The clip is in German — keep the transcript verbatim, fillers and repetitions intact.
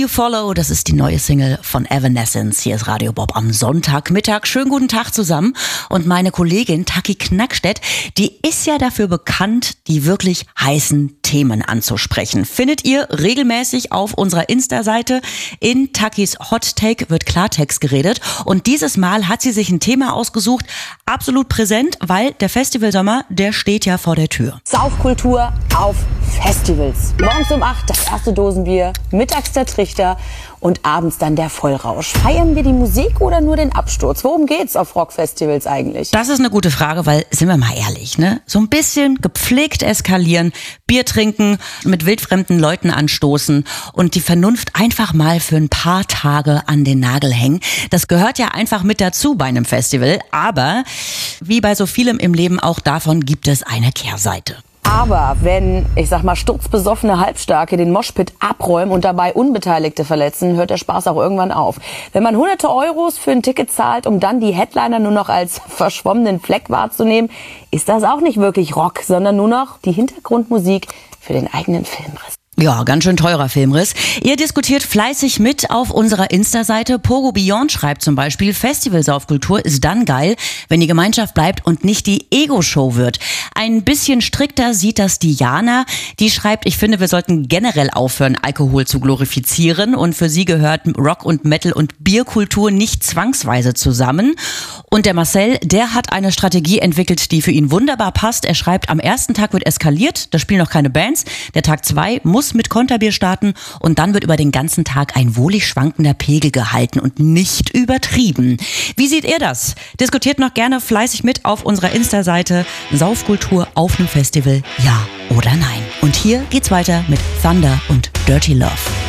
You Follow, das ist die neue Single von Evanescence. Hier ist Radio Bob am Sonntagmittag. Schönen guten Tag zusammen. Und meine Kollegin Taki Knackstedt, die ist ja dafür bekannt, die wirklich heißen Themen anzusprechen. Findet ihr regelmäßig auf unserer Insta-Seite. In Takis Hot Take wird Klartext geredet. Und dieses Mal hat sie sich ein Thema ausgesucht, absolut präsent, weil der Festivalsommer, der steht ja vor der Tür. Saufkultur auf Festivals. Morgens um acht das erste Dosenbier, mittags der Trichter und abends dann der Vollrausch. Feiern wir die Musik oder nur den Absturz? Worum geht's auf Rockfestivals eigentlich? Das ist eine gute Frage, weil, sind wir mal ehrlich, ne? So ein bisschen gepflegt eskalieren, Bier trinken, mit wildfremden Leuten anstoßen und die Vernunft einfach mal für ein paar Tage an den Nagel hängen. Das gehört ja einfach mit dazu bei einem Festival. Aber wie bei so vielem im Leben, auch davon gibt es eine Kehrseite. Aber wenn, ich sag mal, sturzbesoffene Halbstarke den Moshpit abräumen und dabei Unbeteiligte verletzen, hört der Spaß auch irgendwann auf. Wenn man hunderte Euros für ein Ticket zahlt, um dann die Headliner nur noch als verschwommenen Fleck wahrzunehmen, ist das auch nicht wirklich Rock, sondern nur noch die Hintergrundmusik für den eigenen Filmriss. Ja, ganz schön teurer Filmriss. Ihr diskutiert fleißig mit auf unserer Insta-Seite. Pogo Beyond schreibt zum Beispiel, Festivalsaufkultur ist dann geil, wenn die Gemeinschaft bleibt und nicht die Ego-Show wird. Ein bisschen strikter sieht das Diana. Die schreibt, ich finde, wir sollten generell aufhören, Alkohol zu glorifizieren. Und für sie gehört Rock und Metal und Bierkultur nicht zwangsweise zusammen. Und der Marcel, der hat eine Strategie entwickelt, die für ihn wunderbar passt. Er schreibt, am ersten Tag wird eskaliert, da spielen noch keine Bands. Der Tag zwei muss mit Konterbier starten und dann wird über den ganzen Tag ein wohlig schwankender Pegel gehalten und nicht übertrieben. Wie seht ihr das? Diskutiert noch gerne fleißig mit auf unserer Insta-Seite. Saufkultur auf einem Festival, ja oder nein? Und hier geht's weiter mit Thunder und Dirty Love.